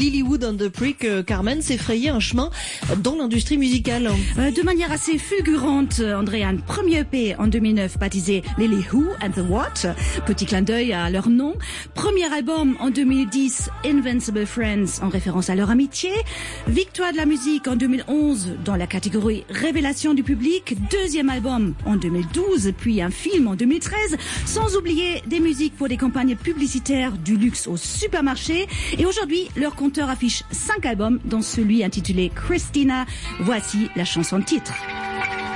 Lilywood and the Prick, Carmen, s'est frayé un chemin dans l'industrie musicale. De manière assez fulgurante, Andréane, premier EP en 2009 baptisé Lily Who and the What, petit clin d'œil à leur nom. Premier album en 2010, Invincible Friends, en référence à leur amitié. Victoire de la musique en 2011 dans la catégorie Révélation du public. Deuxième album en 2012, puis un film en 2013, sans oublier des musiques pour des campagnes publicitaires, du luxe au supermarché. Et aujourd'hui, leur compteur affiche 5 albums, dont celui intitulé Christina. Voici la chanson de titre.